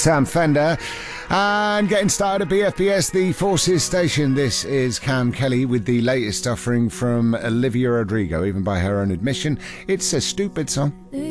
Sam Fender. And getting started at BFBS, the Forces station. This is Cam Kelly with the latest offering from Olivia Rodrigo. Even by her own admission, it's a stupid song.